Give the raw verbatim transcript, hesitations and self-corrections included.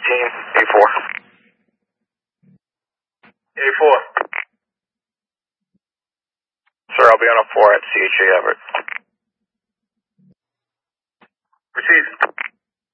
sixteen, A four. A four. Sir, I'll be on a four at C H A Everett.